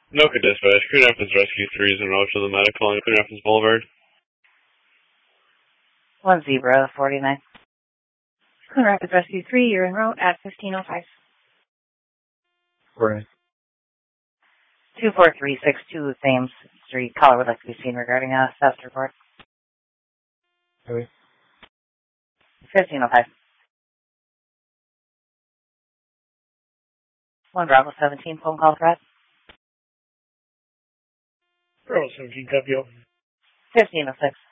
NOCA dispatch, Queen Rapids Rescue 3 is en route to the medical on Queen Rapids Boulevard. 1 Zebra 49. Queen Rapids Rescue 3, you're en route at 1505. Right. 24362 Thames Street. Caller would like to be seen regarding a theft report. Okay. 1505. 1 Bravo 17, phone call threat. Bravo 17, copy. 1506.